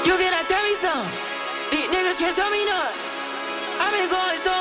You cannot tell me something. These niggas can't tell me nothing. I've been going so